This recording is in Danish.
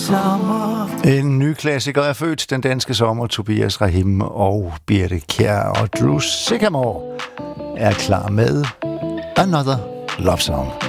Sommer. En ny klassiker er født den danske sommer. Tobias Rahim og Birthe Kjær og Drew Sycamore er klar med Another Love Song.